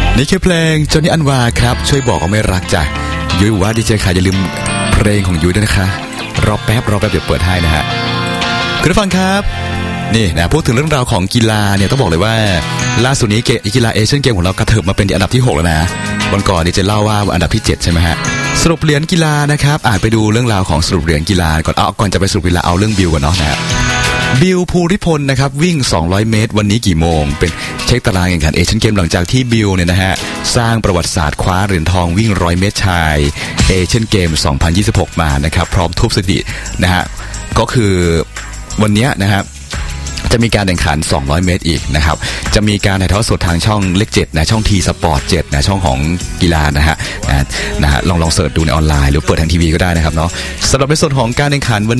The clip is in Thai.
นี่คือเพลงจอห์นนี่อันวาครับช่วยบอกว่าไม่รักจ้ะยุ้ยว่าดีเจค่ะอย่าลืมเพลงของยุ้ยด้วยนะคะรอแป๊บเดี๋ยวเปิดให้นะฮะคุณผู้ฟังครับนี่นะพูดถึงเรื่องราวของกีฬาเนี่ยต้องบอกเลยว่าล่าสุดนี้กีฬาเอเชียนเกมของเรากระเถิบมาเป็นอันดับที่6แล้วนะวันก่อนนี่จะเล่าว่าอันดับที่7ใช่ไหมฮะสรุปเหรียญกีฬานะครับไปดูเรื่องราวของสรุปเหรียญกีฬาก่อนจะไปสรุปกีฬาเอาเรื่องบิวก่อนเนาะนะบิวภูริพลนะครับวิ่ง200เมตรวันนี้กี่โมงเป็นเช็คตารางแข่งขันเอเชียนเกมหลังจากที่บิวเนี่ยนะฮะสร้างประวัติศาสตร์คว้าเหรียญทองวิ่ง100เมตรชายเอเชียนเกม2026มานะครับพร้อมทุบสถิตินะฮะก็คือวันนี้นะครับจะมีการแข่งขัน200เมตรอีกนะครับจะมีการถ่ายทอดสดทางช่องเลข7นะช่องทีสปอร์ต7นะช่องของกีฬานะฮะลองเสิร์ชดูในออนไลน์หรือเปิดทางทีวีก็ได้นะครับเนาะสำหรับในส่วนของการแข่งขันวัน